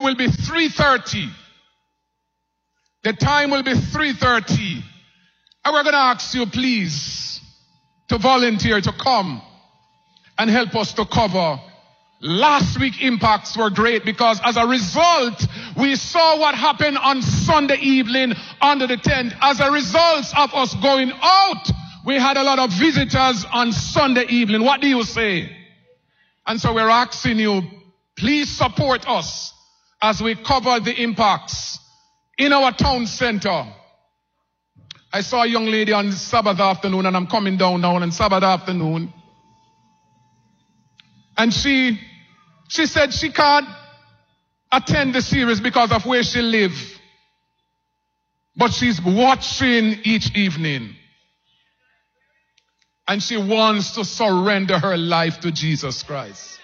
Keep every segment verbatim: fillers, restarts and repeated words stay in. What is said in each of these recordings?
will be three thirty. The time will be three thirty. And we're going to ask you, please, to volunteer to come and help us to cover. Last week impacts were great because as a result, we saw what happened on Sunday evening under the tent. As a result of us going out, we had a lot of visitors on Sunday evening. What do you say? And so we're asking you, please support us as we cover the impacts in our town center. I saw a young lady on Sabbath afternoon, and I'm coming down now on Sabbath afternoon. And she, she said she can't attend the series because of where she lives. But she's watching each evening. And she wants to surrender her life to Jesus Christ.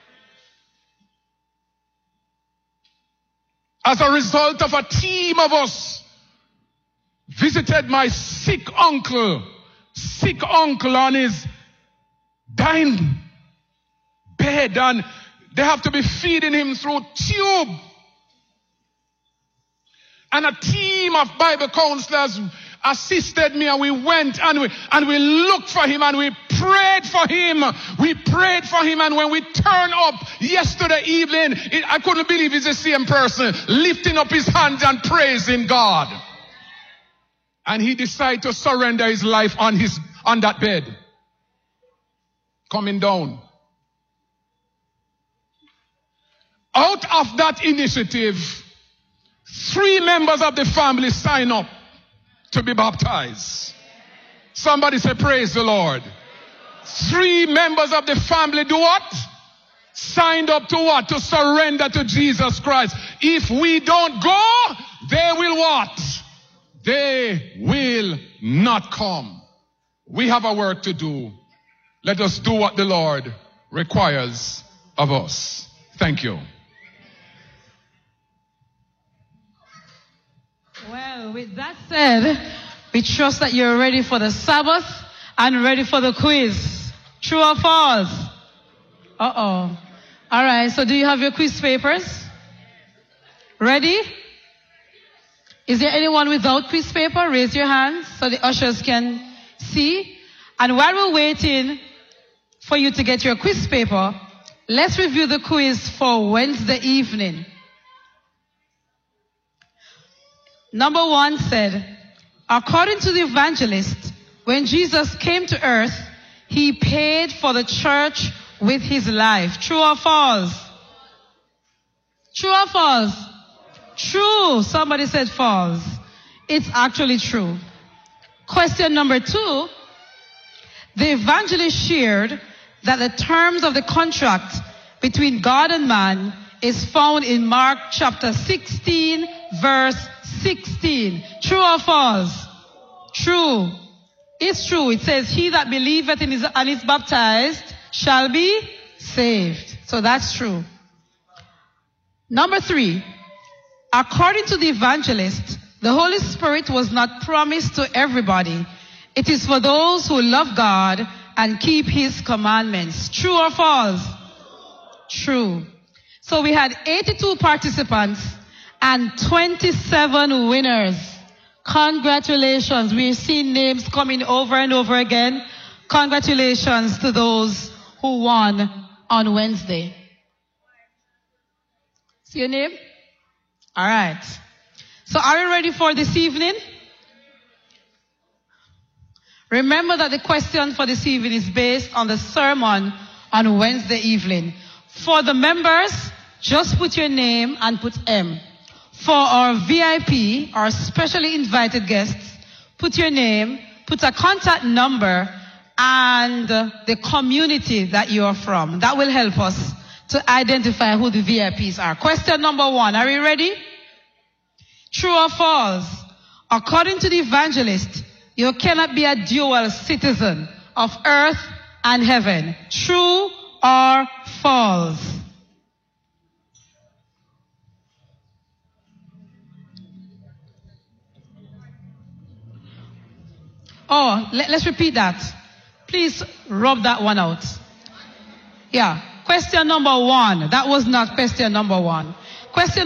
As a result of a team of us visited my sick uncle, sick uncle on his dying bed, and they have to be feeding him through tube. And a team of Bible counselors assisted me, and we went and we and we looked for him and we prayed for him. We prayed for him, and when we turned up yesterday evening, it, I couldn't believe it's the same person lifting up his hands and praising God. And he decided to surrender his life on his on that bed. Coming down. Out of that initiative, three members of the family signed up to be baptized. Somebody say, praise the Lord. Three members of the family do what? Signed up to what? To surrender to Jesus Christ. If we don't go, they will what? They will not come. We have a work to do. Let us do what the Lord requires of us. Thank you. Well, with that said, we trust that you're ready for the Sabbath and ready for the quiz. True or false? Uh-oh. All right, so do you have your quiz papers? Ready? Is there anyone without quiz paper? Raise your hands so the ushers can see. And while we're waiting for you to get your quiz paper, let's review the quiz for Wednesday evening. Number one said, according to the evangelist, when Jesus came to earth, he paid for the church with his life. True or false? True or false? True. Somebody said false. It's actually true. Question number two, the evangelist shared that the terms of the contract between God and man is found in Mark chapter sixteen, verse sixteen. True or false? True. It's true. It says, he that believeth in his, and is baptized shall be saved. So that's true. Number three, according to the evangelist, the Holy Spirit was not promised to everybody. It is for those who love God and keep his commandments. True or false? True. So we had eighty-two participants and twenty-seven winners. Congratulations. We've seen names coming over and over again. Congratulations to those who won on Wednesday. See your name? All right. So are you ready for this evening? Remember that the question for this evening is based on the sermon on Wednesday evening. For the members, just put your name and put M. For our V I P, our specially invited guests, put your name, put a contact number, and the community that you are from. That will help us to identify who the V I Ps are. Question number one, are you ready? True or false? According to the evangelist, you cannot be a dual citizen of earth and heaven. True or false? Oh, let, let's repeat that. Please rub that one out. Yeah. Question number one. That was not question number one. Question